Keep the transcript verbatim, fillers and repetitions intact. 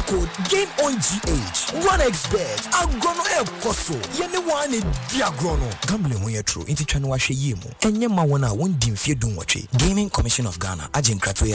code game on G H. one x bet. Agrono e koso. Yene wane di agrono. Gambling when you're true. Inti chanu wa she yemu. Enye ma wana won dimfie dun wache. Gaming Commission of Ghana. Agent Krato